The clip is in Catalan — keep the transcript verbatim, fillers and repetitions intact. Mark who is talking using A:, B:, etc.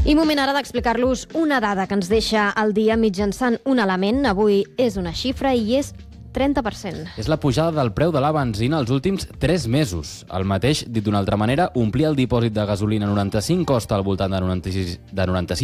A: I moment ara d'explicar-los una dada que ens deixa el dia mitjançant un element. Avui és una xifra i és trenta per cent.
B: És la pujada del preu de la benzina els últims tres mesos. El mateix, dit d'una altra manera, omplir el dipòsit de gasolina noranta-cinc costa al voltant de noranta-sis, de noranta-sis